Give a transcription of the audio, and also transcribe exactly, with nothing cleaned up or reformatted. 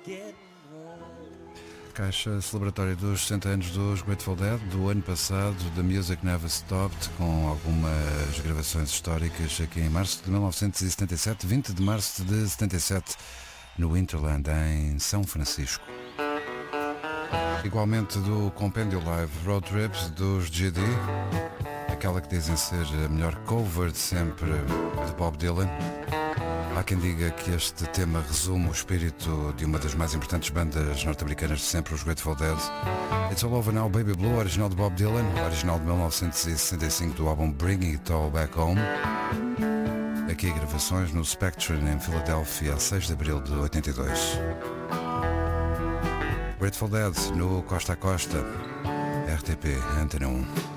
Caixa celebratória dos sessenta anos dos Grateful Dead do ano passado, The Music Never Stopped, com algumas gravações históricas aqui em março de mil novecentos e setenta e sete, vinte de março de setenta e sete, no Winterland, em São Francisco. Igualmente do compêndio live Road Trips dos G D, aquela que dizem ser a melhor cover de sempre de Bob Dylan. Há quem diga que este tema resume o espírito de uma das mais importantes bandas norte-americanas de sempre, os Grateful Dead. It's All Over Now, Baby Blue, original de Bob Dylan, original de mil novecentos e sessenta e cinco do álbum Bringing It All Back Home. Aqui gravações no Spectrum em Filadélfia, a seis de abril de oitenta e dois. Grateful Dead no Costa a Costa, R T P Antena um.